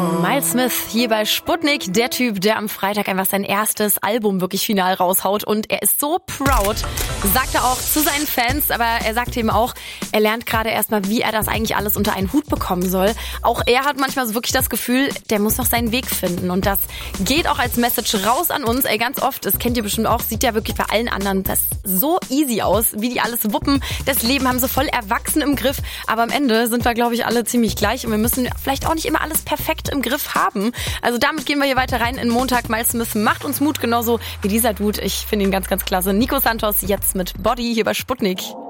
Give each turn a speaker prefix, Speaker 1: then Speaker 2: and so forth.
Speaker 1: Miles Smith hier bei Sputnik, der Typ, der am Freitag einfach sein erstes Album wirklich final raushaut und er ist so proud, sagt er auch zu seinen Fans, aber er sagt eben auch, er lernt gerade erstmal, wie er das eigentlich alles unter einen Hut bekommen soll. Auch er hat manchmal so wirklich das Gefühl, der muss noch seinen Weg finden und das geht auch als Message raus an uns. Ganz oft, das kennt ihr bestimmt auch, sieht ja wirklich bei allen anderen das so easy aus, wie die alles wuppen. Das Leben haben sie voll erwachsen im Griff, aber am Ende sind wir, glaube ich, alle ziemlich gleich und wir müssen vielleicht auch nicht immer alles perfekt im Griff haben. Also damit gehen wir hier weiter rein in Montag. Miles Smith macht uns Mut, genauso wie dieser Dude. Ich finde ihn ganz, ganz klasse. Nico Santos jetzt mit Body hier bei Sputnik.